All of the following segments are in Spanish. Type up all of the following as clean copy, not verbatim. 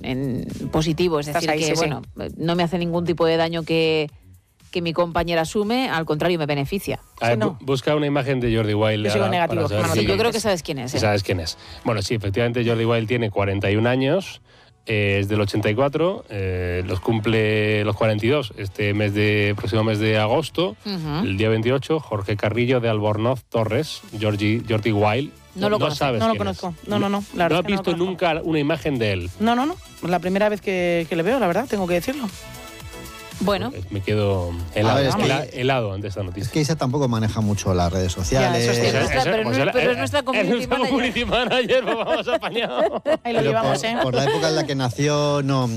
en positivo, es decir, Ahí, que sí. no me hace ningún tipo de daño que mi compañera asume, al contrario, me beneficia. A ver, no. busca una imagen de Jordi Wild. Yo sigo ahora negativo, para saber Germán, Sí, si- yo creo que sabes quién es. si sabes quién es. Bueno, sí, efectivamente Jordi Wild tiene 41 años, es del 84, los cumple los 42 próximo mes de agosto, el día 28, Jorge Carrillo de Albornoz Torres, Jordi Wild. No lo conozco. sabes No lo quién es. conozco. No. La ¿No verdad has es que visto lo conozco. nunca una imagen de él? No. Es la primera vez que le veo, la verdad, tengo que decirlo. Bueno, Me quedo helado, A ver, es que- helado ante esta noticia. Es que Isa tampoco maneja mucho las redes sociales. Ya, eso sí. pero es nuestra community manager. community manager, pues vamos apañado. Ahí lo Pero llevamos, por la época en la que nació, no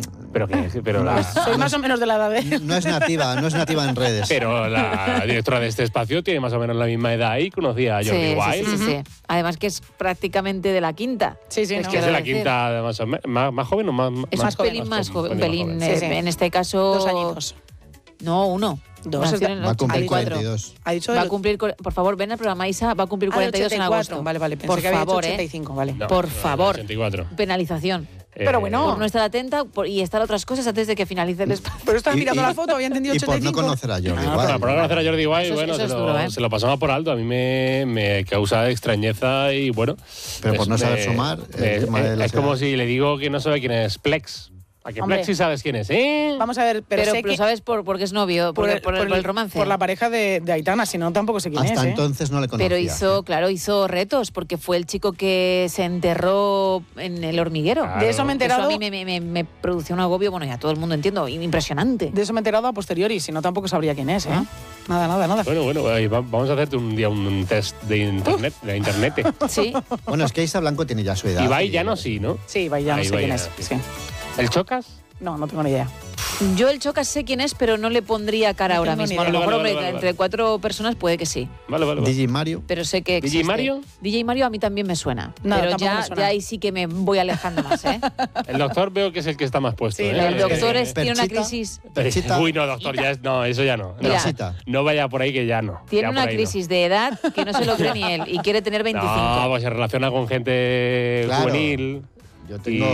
Soy más o menos de la edad de... es nativa en redes. Pero la directora de este espacio tiene más o menos la misma edad y conocía a Jordi Wild. Sí. Además que es prácticamente de la quinta. Sí, Es no. que es de la decir. quinta, más joven o más Es un pelín más joven. Un pelín, Sí. en este caso... 2 añitos. No, 1. Dos, Nació en el Va a cumplir 84. 42. Ha dicho Va a el- cumplir, por favor, ven al programa, Isa, va a cumplir Ah, 42 en 84. agosto. Vale, pensé por que había favor, dicho 85, vale. No, por no, favor. 84. Penalización. Pero bueno. Por no estar atenta y estar a otras cosas antes de que finalice el espacio. Pero estaba Y- mirando y- la foto, había entendido Y por 85. no conocer a Jordi Bueno, Wild. por conocer a Jordi Wild, Eso es- bueno, eso es duro, ¿eh? se lo pasamos por alto. A mí me causa extrañeza y bueno. Pero por no saber sumar, el tema de la es como edad. si le digo que no sabe quién es Plex. ¿A que Hombre. Plex sí sabes quién es? ¿Eh? Vamos a ver, pero Pero sé lo que... sabes porque es novio, por el romance. Por la pareja de Aitana, si no tampoco sé quién Hasta es, ¿eh? entonces no le conocía. Pero hizo retos, porque fue el chico que se enterró en el hormiguero. Claro. De eso me he Eso enterado... a mí me produció un agobio, bueno, ya todo el mundo entiendo, impresionante. De eso me he enterado a posteriori, si no tampoco sabría quién es, ¿eh? Nada. Bueno, ahí vamos a hacerte un día un test de internet. Sí, Bueno, es que Isa Blanco tiene ya su edad. Ibai y- ya no, sí, ¿no? Sí, vaya, no Ahí sé va quién ya, es. sí. Sí. ¿El Chocas? No tengo ni idea. yo el Chocas sé quién es, pero no le pondría cara No ahora tengo ni mismo. A lo idea. mejor, Vale, hombre, vale. entre 4 personas puede que sí. Vale. DJ Mario. Pero sé que existe. ¿DJ Mario? DJ Mario a mí también me suena. No, pero tampoco me suena. ya ahí sí que me voy alejando más, ¿eh? El doctor veo que es el que está más puesto. Sí, ¿eh? El doctor tiene una Perchita. crisis. Perchita. Uy, no, doctor, ya es, no, eso ya no. Mira. Perchita. No vaya por ahí que ya no. Tiene Ya una por ahí no. crisis de edad que no se lo cree ni él y quiere tener 25. No, pues se relaciona con gente Claro. juvenil. Yo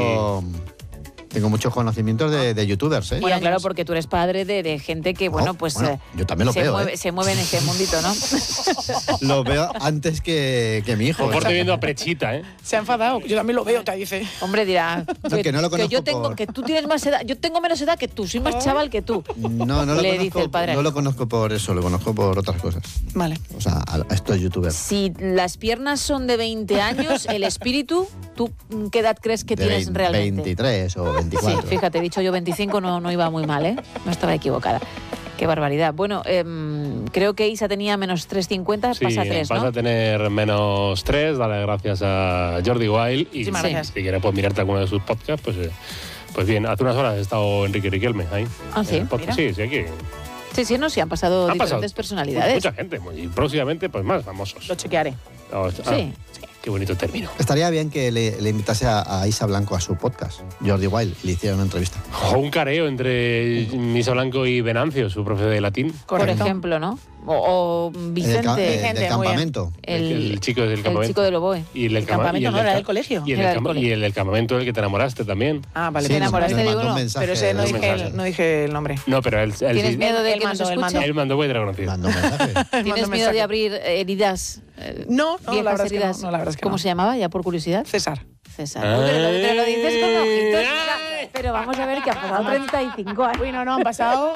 tengo muchos conocimientos de youtubers, ¿eh? Bueno, claro, porque tú eres padre de gente que, bueno, pues bueno, yo también lo se, veo, mueve, se mueve en ese mundito, ¿no? Lo veo antes que mi hijo. Por viendo a Prechita, ¿eh? Se ha enfadado. Yo también lo veo, te dice. Hombre, dirá No, que no lo conozco yo tengo, por- que tú tienes más edad, yo tengo menos edad que tú, soy más chaval que tú. No lo Le conozco, dice el padre al no lo hijo. conozco por eso, lo conozco por otras cosas. Vale. O sea, a estos youtubers. Si las piernas son de 20 años, el espíritu, ¿tú qué edad crees que De tienes realmente? 23 o Sí, 24. fíjate, he dicho yo 25, no iba muy mal, ¿eh? No estaba equivocada. Qué barbaridad. Bueno, creo que Isa tenía menos 3,50, Sí, pasa 3, vas ¿no? a tener menos 3, dale gracias a Jordi Wild. Y Muchísimas gracias. si quieres pues, mirarte alguno de sus podcasts, pues bien, hace unas horas ha estado Enrique Riquelme ahí. Ah, sí, En el podcast. Sí, aquí. Sí, no, sí, han pasado diferentes personalidades. Mucha gente, y próximamente pues más famosos. Lo chequearé. Sí. Qué bonito término. Estaría bien que le invitase a Isa Blanco a su podcast, Jordi Wild, y le hiciera una entrevista. O un careo entre Misa Blanco y Venancio, su profe de latín. Por Correcto. ejemplo, ¿no? O Vicente, Vicente, del muy bien. campamento. El chico del campamento. el chico del oboe. Y el El campamento no era del colegio. Y Era del colegio. el del campamento del que te enamoraste también. Ah, vale. Sí, te nos enamoraste de mandó uno, un mensaje, Pero ese no un dije, mensaje. no dije el nombre. No, pero él ¿Tienes sí. miedo de Él que mandó, nos él escuche? mandó. Él mandó buen reconocido. Mandó un mensaje. ¿Tienes Mando miedo mensaje. de abrir heridas? No, la viejas verdad es que heridas. no, la verdad es que ¿Cómo no. se llamaba, ya por curiosidad? César. César. Uy, pero lo dices con ojitos. Ay. Pero vamos a ver que ha pasado 35 años. Uy, no, han pasado.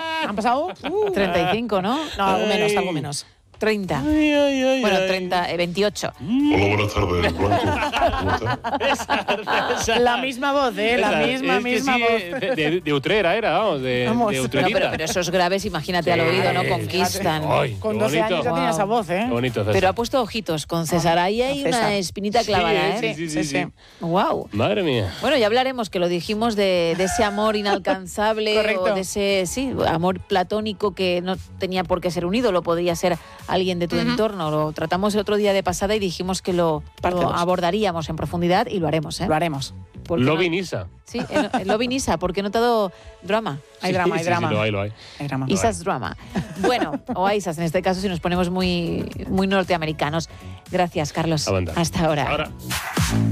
35, ¿no? No, algo menos. 30. Bueno, 28. Hola, buenas tardes, Blanco. ¿Cómo estás? La misma voz, ¿eh? La misma voz. De Utrera era, vamos, de Vamos. No, Utrerita. pero esos graves, imagínate al oído, ¿no? Conquistan. Ay, Con qué 12 bonito. años ya tenía esa voz, ¿eh? Qué bonito, César. Pero ha puesto ojitos con César. Ahí hay Con César. una espinita clavada, ¿eh? Sí. Wow. Madre mía. Bueno, ya hablaremos, que lo dijimos, de ese amor inalcanzable. Correcto. O de ese, amor platónico que no tenía por qué ser un ídolo, podría ser alguien de tu entorno. Lo tratamos el otro día de pasada y dijimos que lo Parte dos. abordaríamos en profundidad y lo haremos, ¿eh? Lo haremos. Porque Lobi no- Nisa. Sí, el Lobby Nisa, porque he notado drama. Hay drama, hay drama. Sí, lo hay. Hay drama. Isas drama. Bueno, o Isas en este caso, si nos ponemos muy norteamericanos. Gracias, Carlos. Aguanta. Hasta ahora. Ahora.